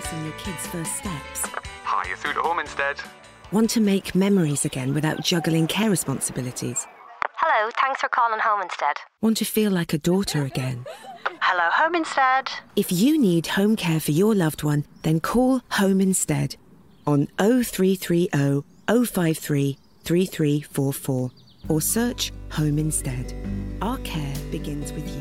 tracing your kids' first steps? Hi, you're through to Home Instead. Want to make memories again without juggling care responsibilities? Hello, thanks for calling Home Instead. Want to feel like a daughter again? Hello, Home Instead. If you need home care for your loved one, then call Home Instead on 0330 053 3344 or search Home Instead. Our care begins with you.